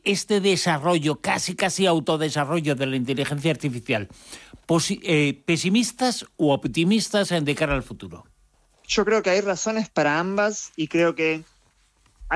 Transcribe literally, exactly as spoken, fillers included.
este desarrollo, casi casi autodesarrollo de la inteligencia artificial? Posi- eh, ¿Pesimistas u optimistas de cara al futuro? Yo creo que hay razones para ambas y creo que